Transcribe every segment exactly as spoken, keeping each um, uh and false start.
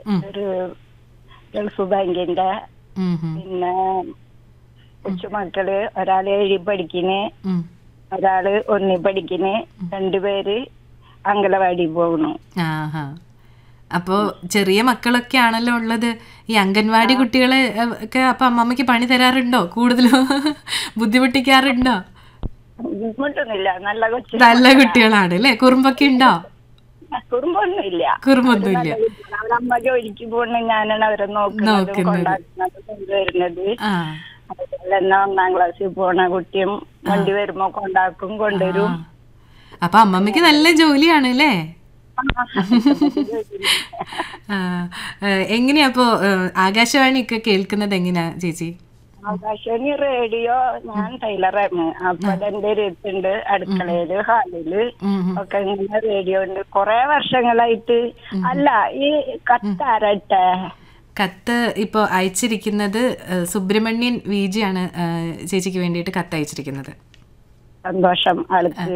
ഒരു ഗൾഫ് ബാങ്കിന്റെ. പിന്നെ കൊച്ചുമക്കള് ഒരാള് ഏഴി പഠിക്കണ്, ഒരാള് ഒന്നി പഠിക്കണ്, രണ്ടുപേര് അങ്കലവാടി പോകുന്നു. അപ്പോ ചെറിയ മക്കളൊക്കെ ആണല്ലോ ഉള്ളത്. ഈ അംഗൻവാടി കുട്ടികളെ ഒക്കെ അപ്പൊ അമ്മമ്മക്ക് പണി തരാറുണ്ടോ? കൂടുതലും ബുദ്ധിമുട്ടിക്കാറുണ്ടോ? ബുദ്ധിമുട്ടൊന്നുമില്ല, നല്ല കൊച്ചു നല്ല കുട്ടികളാണ് അല്ലേ? കുറുമ്പൊക്കെ ഉണ്ടോ? കുറുമ്പൊന്നുമില്ല. കുറുമ്പൊന്നുമില്ല. അവരമ്മ ജോലിക്ക് പോകുന്ന ഞാനാണ് അവരെ നോക്കുന്നതും കൊണ്ടാക്കുന്നതും കൊണ്ടുവരുന്നത്. അതുപോലെ ഒന്നാം ക്ലാസ്സിൽ പോണ കുട്ടിയും വണ്ടി വരുമ്പോ കൊണ്ടാക്കും കൊണ്ടുവരും. അപ്പൊ അമ്മമ്മക്ക് നല്ല ജോലിയാണ് അല്ലേ? എങ്ങനെയാ അപ്പോ ആകാശവാണി ഒക്കെ കേൾക്കുന്നത് എങ്ങനെയാ ചേച്ചി? ആകാശവാണി റേഡിയോ, ഞാൻ ടൈലറാണ്. അപ്പൊ എന്റെ അടുത്തുണ്ട്, അടുക്കളയില് ഹാളില് ഒക്കെ ഇങ്ങനെ റേഡിയോ ഉണ്ട് കൊറേ വർഷങ്ങളായിട്ട്. അല്ല, ഈ കത്താരട്ടെ കത്ത് ഇപ്പൊ അയച്ചിരിക്കുന്നത് സുബ്രഹ്മണ്യൻ വി ജി ആണ് ചേച്ചിക്ക് വേണ്ടിയിട്ട് കത്ത് അയച്ചിരിക്കുന്നത്. സന്തോഷം ആൾക്ക്.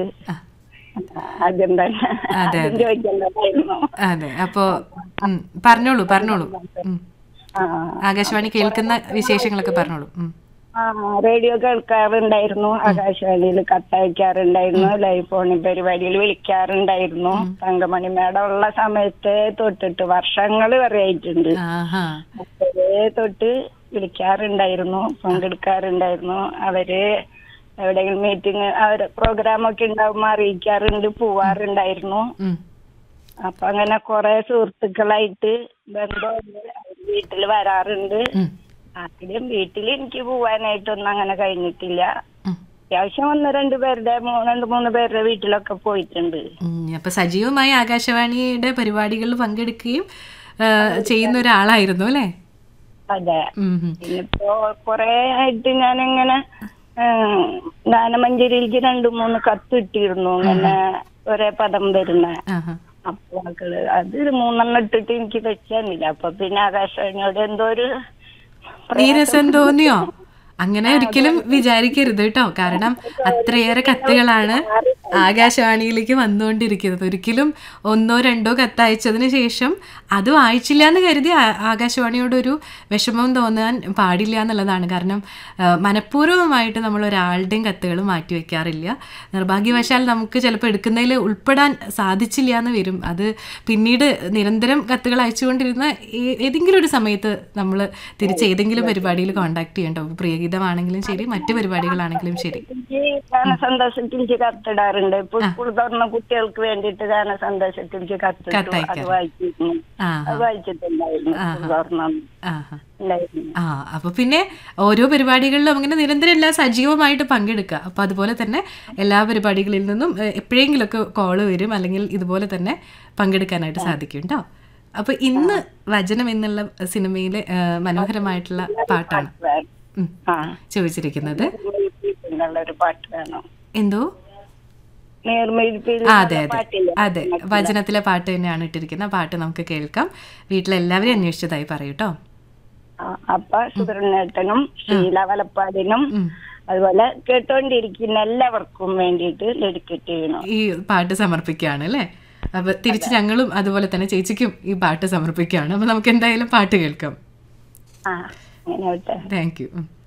അതെ, അപ്പോ പറഞ്ഞോളൂ പറഞ്ഞോളൂ ആകാശവാണി കേൾക്കുന്ന വിശേഷങ്ങളൊക്കെ പറഞ്ഞോളൂ. ആ റേഡിയോ കേൾക്കാറുണ്ടായിരുന്നു, ആകാശവാണിയിൽ കത്തയക്കാറുണ്ടായിരുന്നു, ലൈവ് ഫോണിൽ പരിപാടിയിൽ വിളിക്കാറുണ്ടായിരുന്നു. തങ്കമണി മേഡം ഉള്ള സമയത്തെ തൊട്ടിട്ട് വർഷങ്ങൾ വരെ ആയിട്ടുണ്ട്. അപ്പോഴേ തൊട്ട് വിളിക്കാറുണ്ടായിരുന്നു, പങ്കെടുക്കാറുണ്ടായിരുന്നു. അവര് എവിടെയെങ്കിലും മീറ്റിംഗ് അവര് പ്രോഗ്രാമൊക്കെ ഉണ്ടാവുമ്പോ അറിയിക്കാറുണ്ട്, പോവാറുണ്ടായിരുന്നു. അപ്പൊ അങ്ങനെ കൊറേ സുഹൃത്തുക്കളായിട്ട് ബന്ധമുണ്ട്. വീട്ടിൽ വരാറുണ്ട്. ആദ്യം വീട്ടിൽ എനിക്ക് പോവാനായിട്ടൊന്നും അങ്ങനെ കഴിഞ്ഞിട്ടില്ല. അത്യാവശ്യം ഒന്ന് രണ്ട് പേരുടെ രണ്ട് മൂന്ന് പേരുടെ വീട്ടിലൊക്കെ പോയിട്ടുണ്ട്. അപ്പൊ സജീവമായി ആകാശവാണിയുടെ പരിപാടികളിൽ പങ്കെടുക്കുകയും ചെയ്യുന്ന ഒരാളായിരുന്നു അല്ലേ? അതെ. പിന്നിപ്പോ കൊറേ ആയിട്ട് ഞാനിങ്ങനെ ഗാനമഞ്ജരിയിലേക്ക് രണ്ടു മൂന്ന് കത്ത് ഇട്ടിരുന്നു, ഇങ്ങനെ ഒരേ പദം വരുന്ന. അപ്പൊ മക്കള് അത് മൂന്നെണ്ണം ഇട്ടിട്ട് എനിക്ക് വെച്ചില്ല. അപ്പൊ പിന്നെ ആകാശവാണിയോട് എന്തോ ഒരു നീരസം തോന്നിയോ? അങ്ങനെ ഒരിക്കലും വിചാരിക്കരുത് കേട്ടോ. കാരണം അത്രയേറെ കത്തുകളാണ് ആകാശവാണിയിലേക്ക് വന്നുകൊണ്ടിരിക്കുന്നത്. ഒരിക്കലും ഒന്നോ രണ്ടോ കത്തയച്ചതിന് ശേഷം അത് വായിച്ചില്ല എന്ന് കരുതി ആകാശവാണിയോടൊരു വിഷമം തോന്നാൻ പാടില്ല എന്നുള്ളതാണ്. കാരണം മനഃപൂർവ്വമായിട്ട് നമ്മൾ ഒരാളുടെയും കത്തുകൾ മാറ്റിവെക്കാറില്ല. നിർഭാഗ്യവശാൽ നമുക്ക് ചിലപ്പോൾ എടുക്കുന്നതിൽ ഉൾപ്പെടാൻ സാധിച്ചില്ല എന്ന് വരും. അത് പിന്നീട് നിരന്തരം കത്തുകൾ അയച്ചുകൊണ്ടിരുന്ന ഏതെങ്കിലും ഒരു സമയത്ത് നമ്മൾ തിരിച്ച് ഏതെങ്കിലും പരിപാടിയിൽ കോൺടാക്ട് ചെയ്യണ്ടോ, പ്രിയഗീതമാണെങ്കിലും ശരി, മറ്റു പരിപാടികളാണെങ്കിലും ശരി. ഗാനസന്ദേശത്തിലേക്ക് കത്തിടാറുണ്ട്. ഇപ്പൊ സ്കൂൾ തുറന്ന കുട്ടികൾക്ക് വേണ്ടിയിട്ട് ഗാനസന്ദേശത്തിലേക്ക് കത്തിട്ടു, അത് വായിച്ചിരുന്നു, അത് വായിച്ചിട്ടുണ്ടായിരുന്നു. ആ അപ്പൊ പിന്നെ ഓരോ പരിപാടികളിലും അങ്ങനെ നിരന്തരം എല്ലാം സജീവമായിട്ട് പങ്കെടുക്കുക. അപ്പൊ അതുപോലെ തന്നെ എല്ലാ പരിപാടികളിൽ നിന്നും എപ്പോഴെങ്കിലുമൊക്കെ കോള് വരും, അല്ലെങ്കിൽ ഇതുപോലെ തന്നെ പങ്കെടുക്കാനായിട്ട് സാധിക്കും കേട്ടോ. അപ്പൊ ഇന്ന് വചനം എന്നുള്ള സിനിമയിലെ മനോഹരമായിട്ടുള്ള പാട്ടാണ് ചോദിച്ചിരിക്കുന്നത്. എന്തോ? അതെ അതെ അതെ വചനത്തിലെ പാട്ട് തന്നെയാണ് ഇട്ടിരിക്കുന്നത്. പാട്ട് നമുക്ക് കേൾക്കാം. വീട്ടിലെല്ലാവരും അന്വേഷിച്ചതായി പറയൂട്ടോ. അപ്പൊ സുബ്രഹ്മണ്യനും ഷീല വലപ്പാടിനും അതുപോലെ കേട്ടോണ്ടിരിക്കുന്ന എല്ലാവർക്കും വേണ്ടിയിട്ട് ഡെഡിക്കേറ്റ് ചെയ്യണം. ഈ പാട്ട് സമർപ്പിക്കുകയാണ് അല്ലേ? അപ്പൊ തിരിച്ച് ഞങ്ങളും അതുപോലെ തന്നെ ചേച്ചിക്കും ഈ പാട്ട് സമർപ്പിക്കുകയാണ്. അപ്പൊ നമുക്ക് എന്തായാലും പാട്ട് കേൾക്കാം. Thank you.